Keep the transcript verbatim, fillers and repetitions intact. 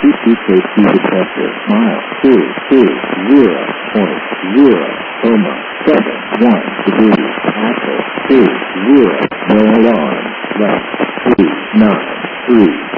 two two safety detector. Mile two two zero point zero coma seven one degrees. Axle two zero. No alarm. Left three nine three.